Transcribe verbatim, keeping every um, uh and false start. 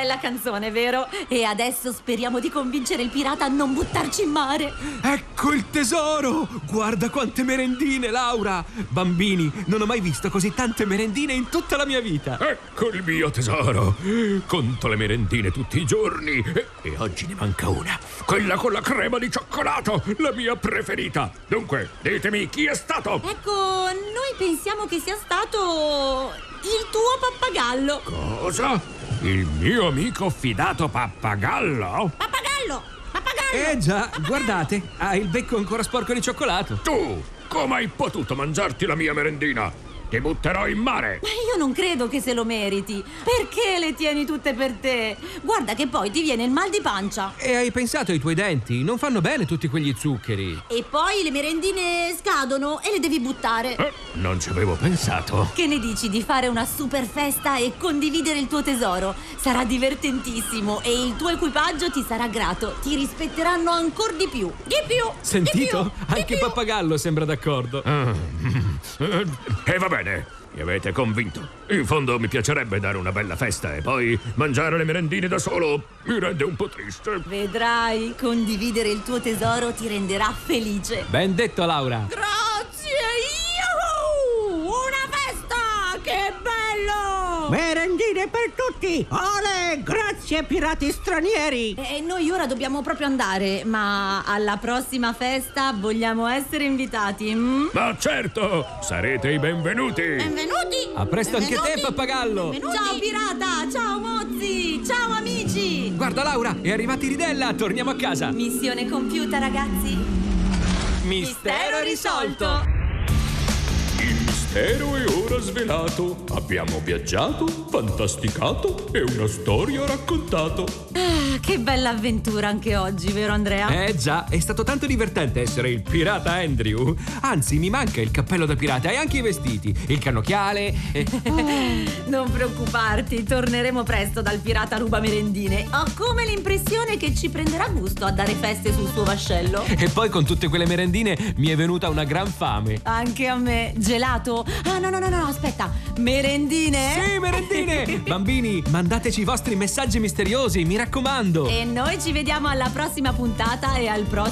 bella canzone, vero? E adesso speriamo di convincere il pirata a non buttarci in mare. Ecco il tesoro! Guarda quante merendine, Laura! Bambini, non ho mai visto così tante merendine in tutta la mia vita. Ecco il mio tesoro. Conto le merendine tutti i giorni e, e oggi ne manca una. Quella con la crema di cioccolato, la mia preferita. Dunque, ditemi chi è stato? Ecco, noi pensiamo che sia stato il tuo pappagallo. Cosa? Il mio amico fidato pappagallo? Pappagallo! Pappagallo! Eh già, guardate, ha il becco ancora sporco di cioccolato. Tu, come hai potuto mangiarti la mia merendina? Ti butterò in mare! Ma io non credo che se lo meriti. Perché le tieni tutte per te? Guarda che poi ti viene il mal di pancia. E hai pensato ai tuoi denti? Non fanno bene tutti quegli zuccheri. E poi le merendine scadono e le devi buttare. Eh, non ci avevo pensato. Che ne dici di fare una super festa e condividere il tuo tesoro? Sarà divertentissimo e il tuo equipaggio ti sarà grato. Ti rispetteranno ancora di più. Di più! Sentito? Di più, Anche di più. Pappagallo sembra d'accordo. Ah, eh, e va bene, mi avete convinto. In fondo mi piacerebbe dare una bella festa e poi mangiare le merendine da solo mi rende un po' triste. Vedrai, condividere il tuo tesoro ti renderà felice. Ben detto, Laura. Grazie! Yuhu! Una festa! Che bello! Merendine per tutti! Ole! Grazie, pirati stranieri! E noi ora dobbiamo proprio andare, ma alla prossima festa vogliamo essere invitati. Mm? Ma certo, sarete i benvenuti. Benvenuti! A presto anche te, Pappagallo. Benvenuti. Ciao pirata! Ciao Mozzi! Ciao amici! Guarda, Laura, è arrivata Iridella. Torniamo a casa. Missione compiuta, ragazzi. Mistero risolto. Il mistero è ora svelato. Abbiamo viaggiato, fantasticato e una storia raccontato. Ah, che bella avventura anche oggi, vero Andrea? Eh già, è stato tanto divertente essere il pirata Andrew. Anzi, mi manca il cappello da pirata e anche i vestiti, il cannocchiale e... Non preoccuparti, torneremo presto dal pirata ruba merendine. Ho come l'impressione che ci prenderà gusto a dare feste sul suo vascello. E poi con tutte quelle merendine mi è venuta una gran fame. Anche a me. Gelato? Ah no no no no, aspetta. Merendine? Sì, merendine! Bambini, mandateci i vostri messaggi misteriosi, mi raccomando. E noi ci vediamo alla prossima puntata e al prossimo